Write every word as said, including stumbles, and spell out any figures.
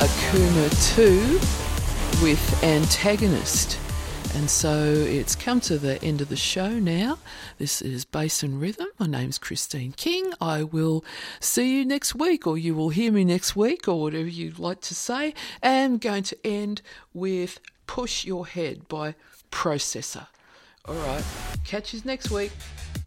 Akuma two with Antagonist. And so it's come to the end of the show now. This is Bass and Rhythm. My name's Christine King. I will see you next week, or you will hear me next week, or whatever you'd like to say. And I'm going to end with Push Your Head by Processor. All right, catch you next week.